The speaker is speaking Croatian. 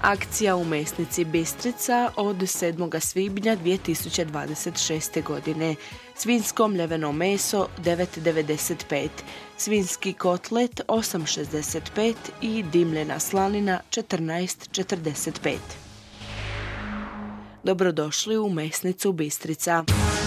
Akcija u mesnici Bistrica od 7. svibnja 2026. godine. Svinjsko mljeveno meso 9,95, svinjski kotlet 8,65 i dimljena slanina 14,45. Dobrodošli u mesnicu Bistrica.